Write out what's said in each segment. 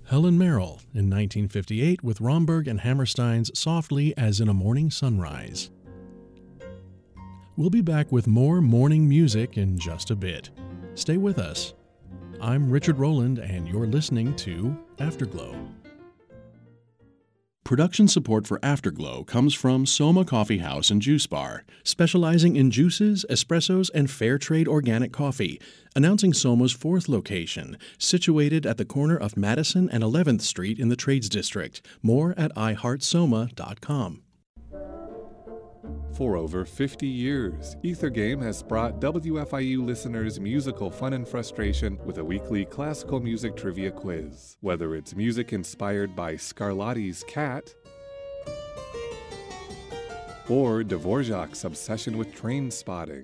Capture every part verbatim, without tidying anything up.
Helen Merrill in nineteen fifty-eight with Romberg and Hammerstein's Softly as in a Morning Sunrise. We'll be back with more morning music in just a bit. Stay with us. I'm Richard Rowland, and you're listening to Afterglow. Production support for Afterglow comes from Soma Coffee House and Juice Bar, specializing in juices, espressos, and fair trade organic coffee, announcing Soma's fourth location, situated at the corner of Madison and eleventh Street in the Trades District. More at i heart soma dot com. For over fifty years, Ethergame has brought W F I U listeners musical fun and frustration with a weekly classical music trivia quiz. Whether it's music inspired by Scarlatti's Cat or Dvorak's obsession with train spotting,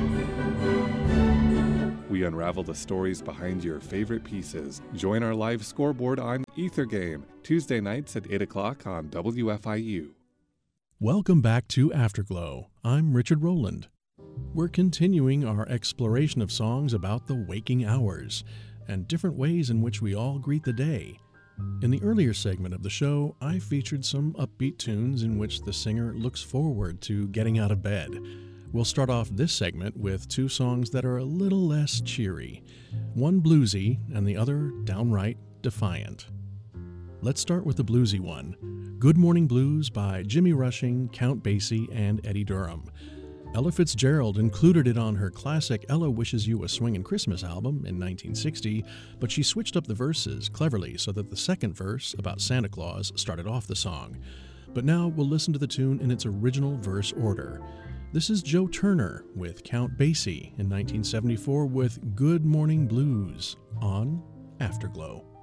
we unravel the stories behind your favorite pieces. Join our live scoreboard on Ethergame, Tuesday nights at eight o'clock on W F I U. Welcome back to Afterglow. I'm Richard Rowland. We're continuing our exploration of songs about the waking hours and different ways in which we all greet the day. In the earlier segment of the show, I featured some upbeat tunes in which the singer looks forward to getting out of bed. We'll start off this segment with two songs that are a little less cheery, one bluesy and the other downright defiant. Let's start with the bluesy one, Good Morning Blues by Jimmy Rushing, Count Basie, and Eddie Durham. Ella Fitzgerald included it on her classic Ella Wishes You a Swingin' Christmas album in nineteen sixty, but she switched up the verses cleverly so that the second verse about Santa Claus started off the song. But now we'll listen to the tune in its original verse order. This is Joe Turner with Count Basie in nineteen seventy-four with Good Morning Blues on Afterglow.